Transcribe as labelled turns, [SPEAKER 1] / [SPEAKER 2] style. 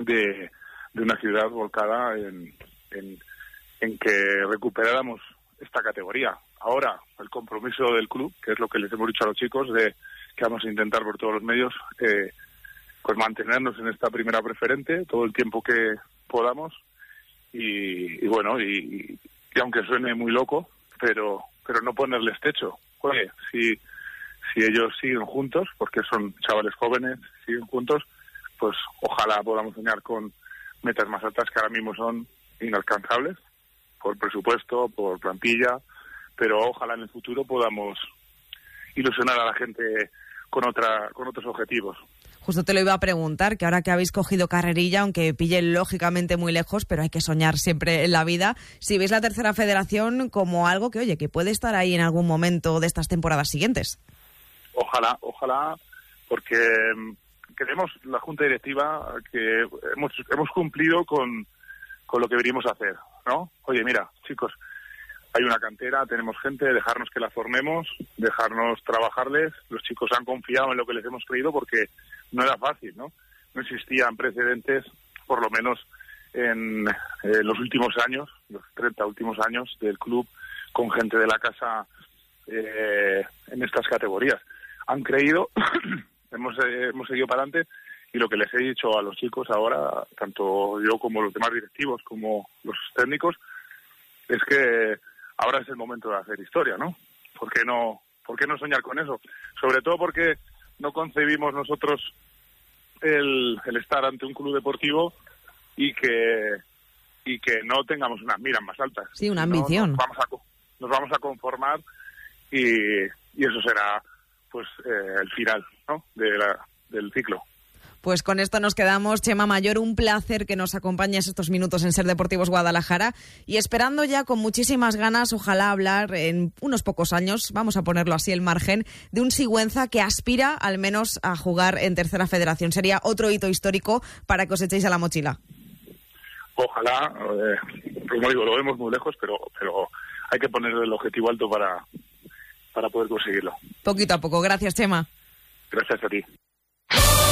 [SPEAKER 1] de una ciudad volcada en que recuperáramos esta categoría. Ahora, el compromiso del club, que es lo que les hemos dicho a los chicos, de que vamos a intentar por todos los medios, pues mantenernos en esta primera preferente todo el tiempo que podamos y bueno, y aunque suene muy loco, pero no ponerles techo. Oye, si ellos siguen juntos, porque son chavales jóvenes, siguen juntos, pues ojalá podamos soñar con metas más altas que ahora mismo son inalcanzables, por presupuesto, por plantilla, pero ojalá en el futuro podamos ilusionar a la gente con otros objetivos.
[SPEAKER 2] Justo te lo iba a preguntar, que ahora que habéis cogido carrerilla, aunque pille lógicamente muy lejos, pero hay que soñar siempre en la vida, si veis la tercera federación como algo que, oye, que puede estar ahí en algún momento de estas temporadas siguientes.
[SPEAKER 1] Ojalá, porque queremos, la Junta Directiva, que hemos cumplido con lo que venimos a hacer, ¿no? Oye, mira, chicos, hay una cantera, tenemos gente, dejarnos que la formemos, dejarnos trabajarles. Los chicos han confiado en lo que les hemos creído porque no era fácil, ¿no? No existían precedentes, por lo menos en los últimos años, los 30 últimos años del club, con gente de la casa en estas categorías. Han creído, hemos seguido para adelante, y lo que les he dicho a los chicos ahora, tanto yo como los demás directivos, como los técnicos, es que ahora es el momento de hacer historia, ¿no? ¿Por qué no soñar con eso? Sobre todo porque no concebimos nosotros el estar ante un club deportivo y que no tengamos unas miras más altas.
[SPEAKER 2] Sí, una ambición.
[SPEAKER 1] Nos vamos a conformar y eso será pues el final, ¿no? del ciclo.
[SPEAKER 2] Pues con esto nos quedamos. Chema Mayor, un placer que nos acompañes estos minutos en Ser Deportivos Guadalajara y esperando ya con muchísimas ganas, ojalá hablar en unos pocos años, vamos a ponerlo así el margen, de un Sigüenza que aspira al menos a jugar en tercera federación. Sería otro hito histórico para que os echéis a la mochila.
[SPEAKER 1] Ojalá, como digo, lo vemos muy lejos, pero hay que poner el objetivo alto para poder conseguirlo.
[SPEAKER 2] Poquito a poco. Gracias, Chema.
[SPEAKER 1] Gracias a ti.